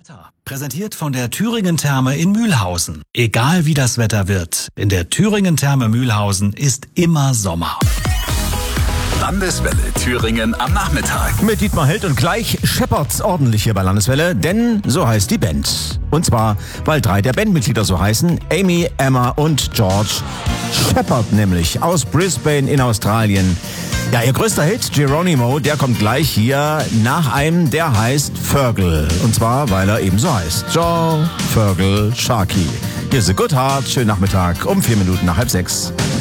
Präsentiert von der Thüringen Therme in Mühlhausen. Egal wie das Wetter wird, in der Thüringen Therme Mühlhausen ist immer Sommer. Landeswelle Thüringen am Nachmittag. Mit Dietmar Held und gleich scheppert's ordentlich hier bei Landeswelle, denn so heißt die Band. Und zwar, weil 3 der Bandmitglieder so heißen, Amy, Emma und George Shepherd nämlich, aus Brisbane in Australien. Ja, ihr größter Hit, Geronimo, der kommt gleich hier nach einem, der heißt Fergal. Und zwar, weil er eben so heißt. Joe Fergal Sharkey. Hier ist The Good Heart, schönen Nachmittag, um 4 Minuten nach 5:30.